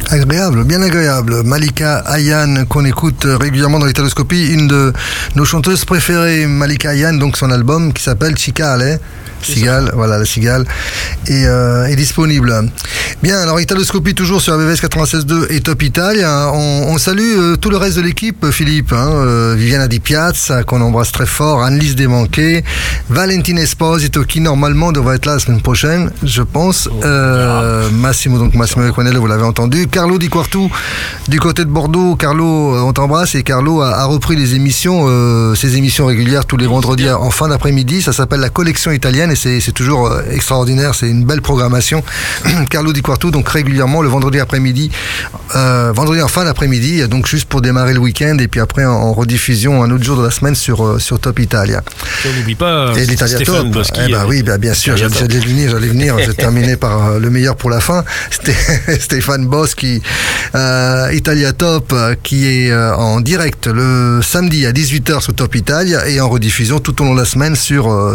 Agréable, bien agréable. Malika Ayane, qu'on écoute régulièrement dans l'Italoscopie, une de nos chanteuses préférées. Malika Ayane, donc son album qui s'appelle Cicale. Cigale, voilà, la cigale est disponible. Bien, alors Italoscopie toujours sur ABVS 96.2 et Top Italia. On salue tout le reste de l'équipe, Philippe, Viviana Di Piazza, qu'on embrasse très fort, Annelise Desmanqués, Valentina Esposito, qui normalement devrait être là la semaine prochaine, je pense. Massimo Equanello, vous l'avez entendu. Carlo Di Quartu, du côté de Bordeaux. Carlo, on t'embrasse, et Carlo a repris les émissions, ses émissions régulières tous les vendredis en fin d'après-midi. Ça s'appelle la collection italienne. Et c'est toujours extraordinaire, c'est une belle programmation. Carlo Di Quartu, donc régulièrement le vendredi après-midi, vendredi en fin d'après-midi, donc juste pour démarrer le week-end, et puis après en rediffusion un autre jour de la semaine sur Top Italia. Et on n'oublie pas Stéphane Boschi. Oui, bien sûr, j'allais venir, je vais terminer par le meilleur pour la fin. Stéphane Boschi, Italia Top, qui est en direct le samedi à 18h sur Top Italia, et en rediffusion tout au long de la semaine sur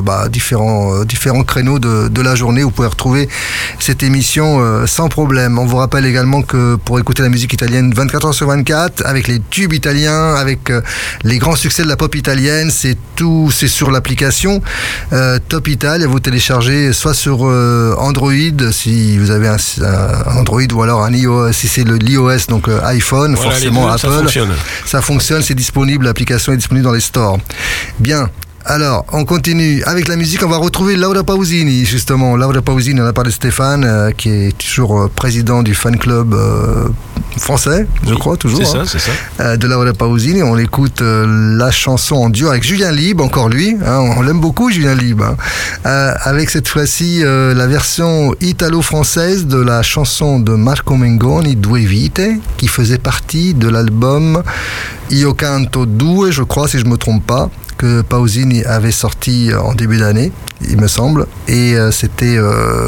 différents créneaux de la journée. Vous pouvez retrouver cette émission sans problème. On vous rappelle également que pour écouter la musique italienne 24h sur 24, avec les tubes italiens, avec les grands succès de la pop italienne, c'est sur l'application Top Italia. Vous téléchargez soit sur Android, si vous avez un Android, ou alors un iOS, si c'est l'iOS, donc iPhone, voilà, forcément Apple. Ça fonctionne, c'est disponible, l'application est disponible dans les stores. Bien. Alors, on continue avec la musique. On va retrouver Laura Pausini, justement. Laura Pausini, on a parlé de Stéphane, qui est toujours président du fan club français, je crois, toujours. C'est ça. De Laura Pausini. On écoute la chanson en duo avec Julien Lieb, encore lui. On l'aime beaucoup, Julien Lieb. Avec cette fois-ci la version italo-française de la chanson de Marco Mengoni, Due Vite, qui faisait partie de l'album Io Canto 2, je crois, si je ne me trompe pas, que Pausini avait sorti en début d'année, il me semble, et c'était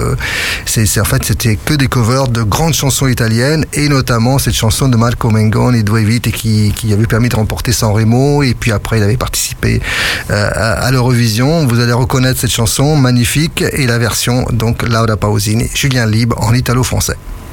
que des covers de grandes chansons italiennes, et notamment cette chanson de Marco Mengoni, Due Vite, qui avait permis de remporter Sanremo, et puis après il avait participé à l'Eurovision. Vous allez reconnaître cette chanson magnifique, et la version donc Laura Pausini, Julien Lieb en italo-français.